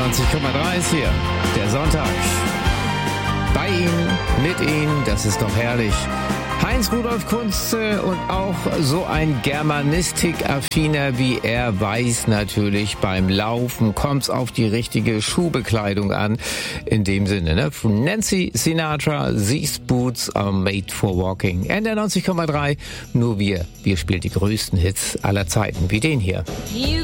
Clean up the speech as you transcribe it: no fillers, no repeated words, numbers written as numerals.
91,3 ist hier, der Sonntag. Bei Ihnen, mit Ihnen, das ist doch herrlich. Heinz-Rudolf Kunze und auch so ein Germanistik-Affiner wie er weiß natürlich, beim Laufen kommt's auf die richtige Schuhbekleidung an. In dem Sinne, ne? Nancy Sinatra, These Boots are made for walking. NDR 90,3, nur wir spielen die größten Hits aller Zeiten, wie den hier. You